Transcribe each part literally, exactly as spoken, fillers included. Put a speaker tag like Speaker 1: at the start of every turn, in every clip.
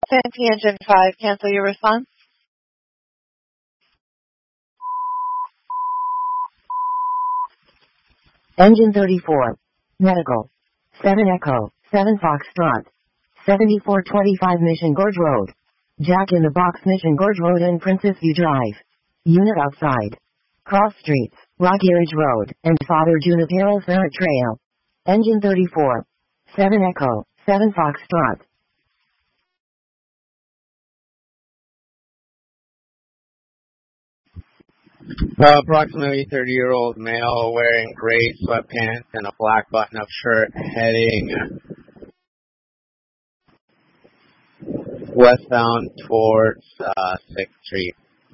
Speaker 1: Santee Engine five, cancel your response.
Speaker 2: Engine thirty-four. Medical. seven Echo, seven Foxtrot. seventy-four twenty-five Mission Gorge Road. Jack in the Box Mission Gorge Road and Princess View Drive. Unit outside. Cross Streets, Rocky Ridge Road, and Father Junipero Ferret Trail. Engine thirty-four. seven Echo, seven Foxtrot.
Speaker 3: Uh, approximately thirty-year-old male wearing gray sweatpants and a black button-up shirt heading westbound towards uh, sixth Street.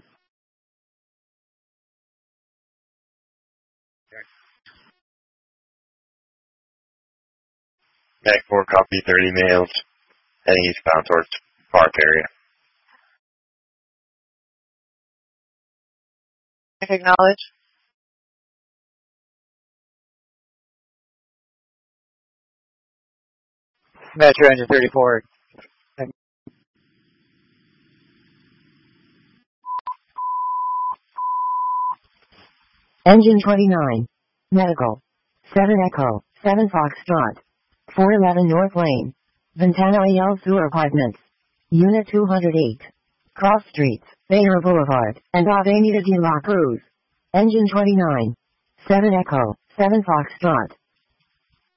Speaker 4: Tech four, copy thirty males, heading eastbound towards Park area.
Speaker 1: Acknowledge.
Speaker 5: Metro Engine thirty-four.
Speaker 2: Engine twenty-nine. Medical. seven Echo, seven Foxtrot. four eleven North Lane. Ventana El Sur Apartments. Unit two hundred eight. Cross Streets, Bayer Boulevard, and Avenida de la Cruz. Engine twenty-nine. seven Echo, seven Foxtrot.